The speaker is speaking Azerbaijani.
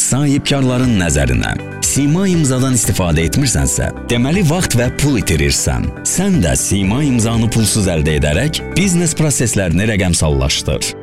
sahibkarların nəzərinə. Sima imzadan istifadə etmirsənsə, deməli vaxt və pul itirirsən. Sən də Sima imzanı pulsuz əldə edərək biznes proseslərini rəqəmsallaşdır.